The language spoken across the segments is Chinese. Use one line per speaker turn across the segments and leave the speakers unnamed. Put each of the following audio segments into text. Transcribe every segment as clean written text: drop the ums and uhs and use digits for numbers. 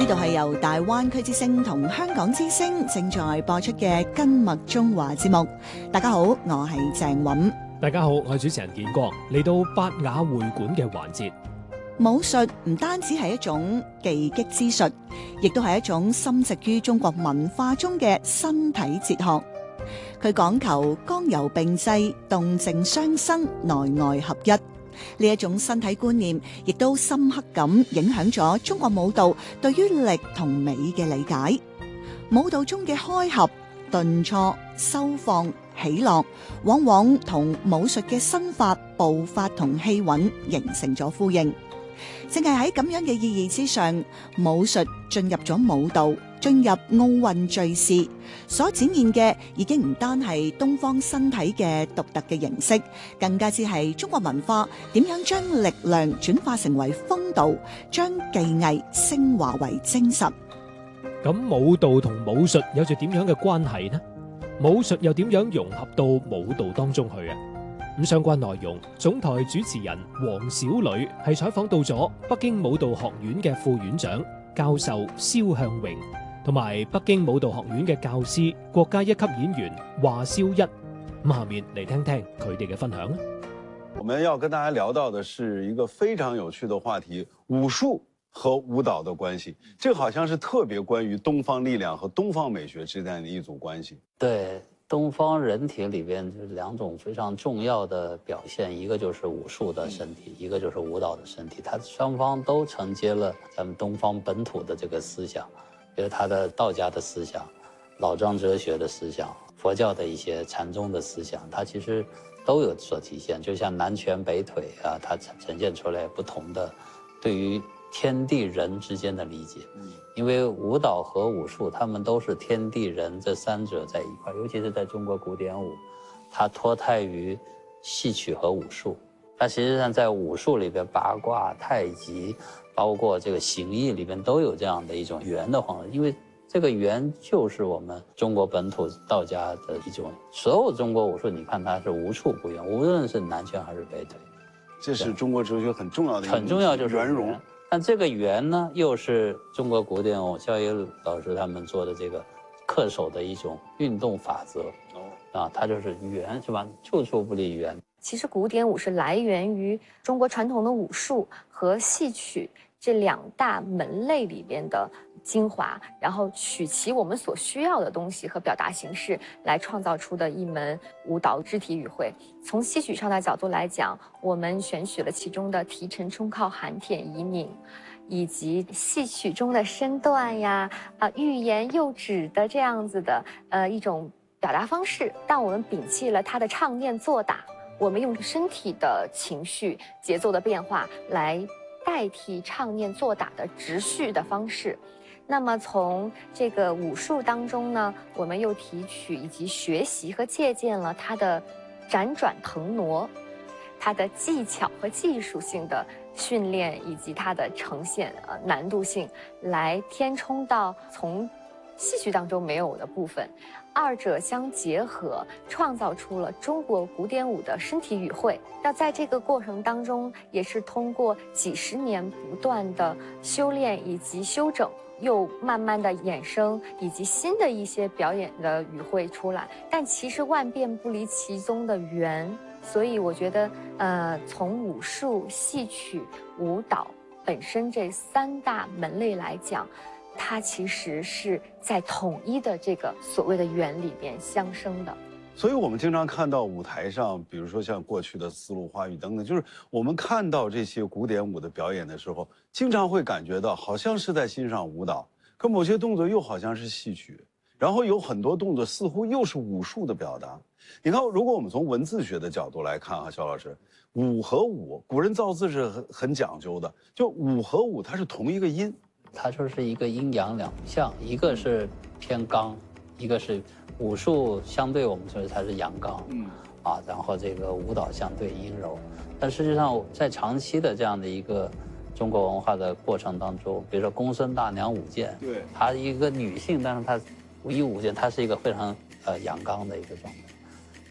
度係由大灣區之聲同香港之聲正在播出嘅根脈中華節目。大家好，我係鄭韻。
大家好，我係主持人建國。嚟到百雅會館嘅環節，
武術唔單止係一種技擊之術，亦都係一種深植於中國文化中嘅身體哲學。佢講求剛柔並濟、動靜雙生、內外合一。呢一種身體觀念，亦都深刻咁影響咗中國舞蹈對於力同美嘅理解。舞蹈中嘅開合、頓挫、收放、起落，往往同武術嘅身法、步法同氣韻形成咗呼應。正係喺咁樣嘅意義之上，武術進入咗舞蹈，進入奧運敘事，所展現嘅已經唔單係東方身體嘅獨特嘅形式，更加之係中國文化點樣將力量轉化成為風度，將技藝升華為精神。
咁舞蹈同武術有住點樣嘅關係呢？武術又點樣融合到舞蹈當中去啊？咁相關內容，總台主持人黃小磊係採訪到咗北京舞蹈學院嘅副院長教授肖向榮，同埋北京舞蹈學院嘅教師國家一級演員華少一。咁下面嚟聽聽佢哋嘅分享。
我們要跟大家聊到的是一個非常有趣的話題，武術和舞蹈的關係。這好像是特別關於東方力量和東方美學之間的一組關係。
對，東方人體裏邊就是兩種非常重要的表現，一個就是武術的身體，一個就是舞蹈的身體。它雙方都承接了咱們東方本土的這個思想，比如它的道家的思想、老莊哲學的思想、佛教的一些禪宗的思想，它其實都有所體現。就像南拳北腿啊，它呈現出來不同的對於天地人之間的理解。因為舞蹈和武術，他們都是天地人這三者在一塊，尤其是在中國古典舞，它脫胎於戲曲和武術。它實際上在武術裏邊，八卦、太極，包括這個形意裏邊都有這樣的一種圓的方式。因為這個圓就是我們中國本土道家的一種，所有中國武術，你看它是無處不圓，無論是南拳還是北腿。
這是中國哲學很重要的一個
很重要，就是
圓融。
但這個圓呢，又是中國古典舞肖一老師他們做的這個恪守的一種運動法則。啊，它就是圓，是吧？處處不離圓。
其實古典舞是來源於中國傳統的武術和戲曲這兩大門類裏邊的精華，然後取其我們所需要的東西和表達形式來創造出的一門舞蹈肢體語彙。從戲曲上的角度來講，我們選取了其中的提沉衝靠含舔移抿，以及戲曲中的身段呀、欲言又止的這樣子的一種表達方式，但我們摒棄了它的唱念做打，我們用身體的情緒節奏的變化來代替唱念做打的直敘的方式。那麼從這個武術當中呢，我們又提取以及學習和借鑑了它的輾轉騰挪，它的技巧和技術性的訓練以及它的呈現難度性，來填充到從戲曲當中沒有的部分，二者相結合，創造出了中國古典舞的身體語彙。那在這個過程當中，也是通過幾十年不斷的修煉以及修整，又慢慢的衍生以及新的一些表演的語彙出來。但其實萬變不離其宗的圓，所以我覺得從武術、戲曲、舞蹈本身這三大門類來講，它其實是在統一的這個所謂的圓裏邊相生的。
所以我們經常看到舞台上，比如說像過去的絲路花雨等等，就是我們看到這些古典舞的表演的時候，經常會感覺到好像是在欣賞舞蹈，可某些動作又好像是戲曲，然後有很多動作似乎又是武術的表達。你看，如果我們從文字學的角度來看啊，肖老師，武和武，古人造字是很講究的，就武和武它是同一個音。
它就是一個陰陽兩象，一個是偏剛，一個是武術相對我們說它是陽剛，然後這個舞蹈相對陰柔。但實際上在長期的這樣的一個中國文化的過程當中，比如說公孫大娘舞劍，對，她一個女性，但是她武藝舞劍，她是一個非常陽剛的一個狀態。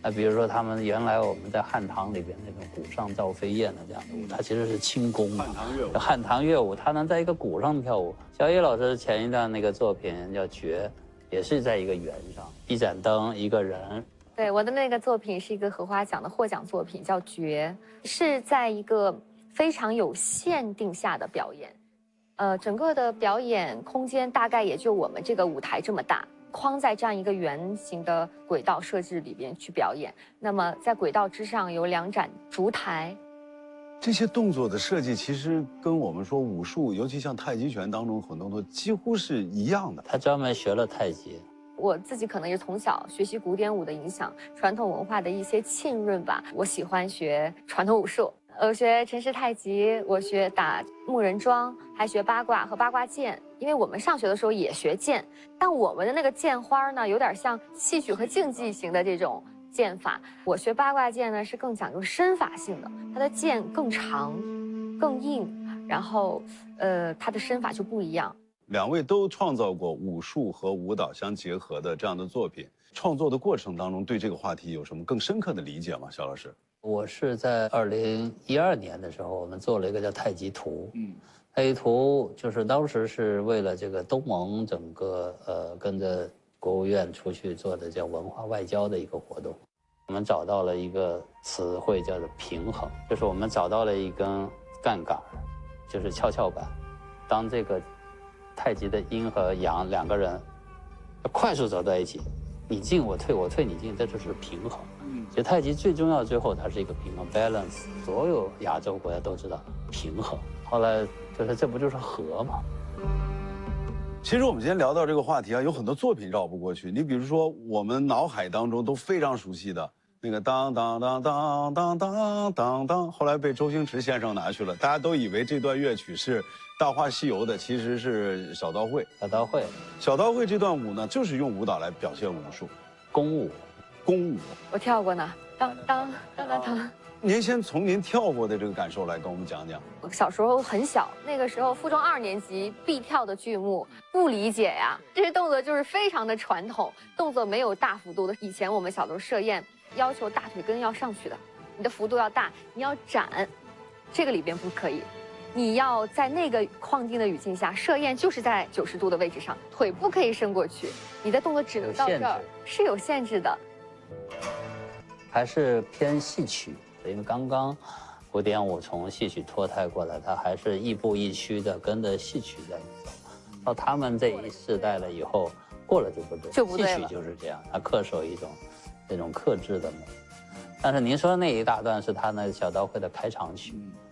那比如说他们原来我们在汉唐里边那种鼓上赵飞燕的这样的舞，它其实是轻功嘛。汉唐乐舞，它能在一个鼓上跳舞。小野老师前一段那个作品叫《绝》，也是在一个圆上，一盏灯，一个人。
对，我的那个作品是一个荷花奖的获奖作品，叫《绝》，是在一个非常有限定下的表演。整个的表演空间大概也就我们这个舞台这么大，框在这样一个圆形的轨道设置里边去表演。那么在轨道之上有2盏烛台。
这些动作的设计其实跟我们说武术，尤其像太极拳当中很多动作几乎是一样的。
他专门学了太极。
我自己可能也是从小学习古典舞的影响，传统文化的一些浸润吧。我喜欢学传统武术，我学陈氏太极，我学打木人桩，还学八卦和八卦剑。因为我们上学的时候也学剑，但我们的那个剑花呢，有点像戏曲和竞技型的这种剑法。我学八卦剑呢是更讲究身法性的，它的剑更长、更硬，然后它的身法就不一样。
2位都创造过武术和舞蹈相结合的这样的作品，创作的过程当中对这个话题有什么更深刻的理解吗？肖老师，
我是在2012年的时候，我们做了一个叫太极图。太极图就是当时是为了这个东盟整个跟着国务院出去做的叫文化外交的一个活动。我们找到了一个词汇叫做平衡，就是我们找到了一根杠杆，就是跷跷板。当这个太极的阴和阳2个人快速走在一起，你进我退，我退你进，这就是平衡。其实太极最重要，最后它是一个平衡 balance。所有亚洲国家都知道平衡，后来就是这不就是和吗？
其实我们今天聊到这个话题啊，有很多作品绕不过去。你比如说，我们脑海当中都非常熟悉的那个当当当当当当当当，后来被周星驰先生拿去了，大家都以为这段乐曲是《大话西游》的，其实是小刀会。小刀会这段舞呢，就是用舞蹈来表现武术，
功舞。
我跳过呢，当当当当当。
您先从您跳过的这个感受来跟我们讲讲。
我小时候很小，那个时候附中2年级必跳的剧目，不理解呀，这些动作就是非常的传统，动作没有大幅度的。以前我们小时候设宴要求大腿根要上去的，你的幅度要大，你要展，这个里边不可以。你要在那个框定的语境下设宴，就是在90度的位置上，腿不可以伸过去，你的动作只能到这儿，是有限制的。
还是偏戏曲，因为刚刚古典舞从戏曲脱胎过来，它还是亦步亦趋的跟着戏曲在走。到他们这一世代了以后，过了就不对，戏曲就是这样，它恪守一种这种克制的美。但是您说那一大段是他那小刀会的开场曲。